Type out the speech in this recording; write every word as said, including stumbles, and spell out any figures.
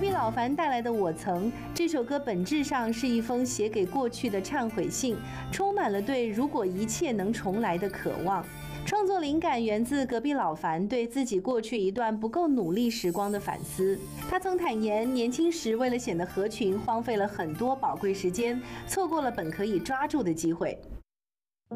壁老樊带来的《我曾》这首歌本质上是一封写给过去的忏悔信，充满了对如果一切能重来的渴望。创作灵感源自隔壁老樊对自己过去一段不够努力时光的反思。他曾坦言，年轻时为了显得合群，荒废了很多宝贵时间，错过了本可以抓住的机会。